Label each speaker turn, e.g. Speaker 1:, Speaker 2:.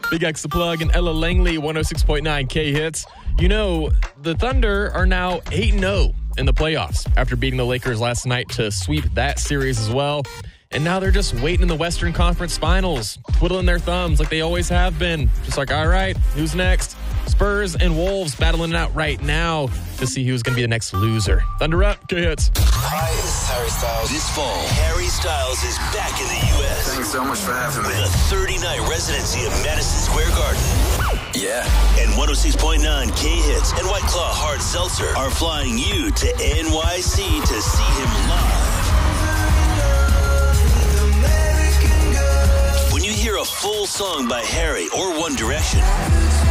Speaker 1: Big X The Plug and Ella Langley, 106.9 K-Hits. You know, the Thunder are now 8-0 in the playoffs after beating the Lakers last night to sweep that series as well. And now they're just waiting in the Western Conference Finals, twiddling their thumbs like they always have been. Just like, all right, who's next? Spurs and Wolves battling it out right now to see who's going to be the next loser. Thunder up, K-Hits.
Speaker 2: Hi, this is Harry Styles.
Speaker 3: This fall, Harry Styles is back in the U.S.
Speaker 2: Thanks so much for having me.
Speaker 3: With a 30-night residency at Madison Square Garden.
Speaker 2: Yeah.
Speaker 3: And 106.9 K-Hits and White Claw Hard Seltzer are flying you to NYC to see him live. When you hear a full song by Harry or One Direction,